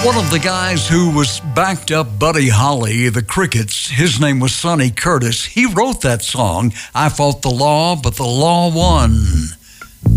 One of the guys who was backed up Buddy Holly, the Crickets, his name was Sonny Curtis. He wrote that song, I Fought the Law, but the Law Won.